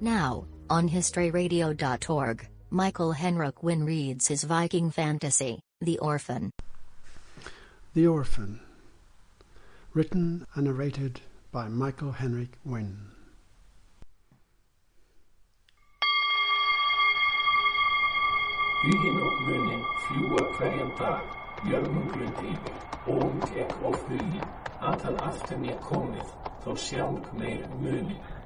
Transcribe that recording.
Now, on historyradio.org, Michael Henrik Wynne reads his Viking fantasy, The Orphan. The Orphan. Written and narrated by Michael Henrik Wynne. Huginn og munin fljúa hverjan dag, jörmungrund yfir, og tek og huginn, að aftur mér komið, þó sjálf meir munin.